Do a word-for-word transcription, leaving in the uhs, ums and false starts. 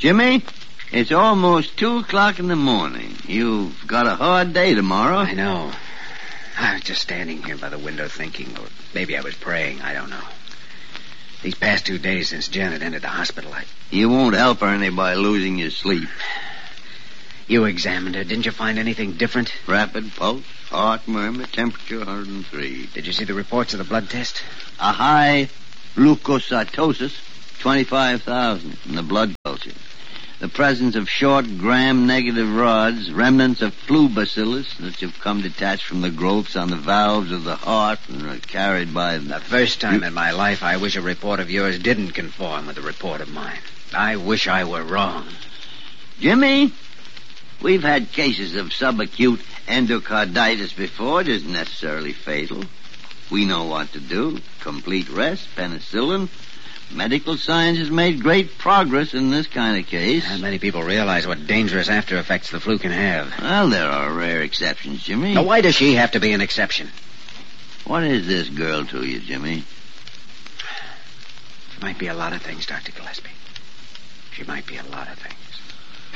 Jimmy, it's almost two o'clock in the morning. You've got a hard day tomorrow. I know. I was just standing here by the window thinking, or maybe I was praying, I don't know. These past two days since Janet entered the hospital, I... You won't help her any by losing your sleep. You examined her. Didn't you find anything different? Rapid pulse, heart murmur, temperature one hundred three. Did you see the reports of the blood test? A high leukocytosis, twenty-five thousand in the blood culture. The presence of short gram-negative rods, remnants of flu bacillus that have come detached from the growths on the valves of the heart and are carried by... The first time you... in my life I wish a report of yours didn't conform with the report of mine. I wish I were wrong. Jimmy, we've had cases of subacute endocarditis before. It isn't necessarily fatal. We know what to do. Complete rest, penicillin. Medical science has made great progress in this kind of case. Not many people realize what dangerous after effects the flu can have. Well, there are rare exceptions, Jimmy. Now, why does she have to be an exception? What is this girl to you, Jimmy? She might be a lot of things, Doctor Gillespie. She might be a lot of things.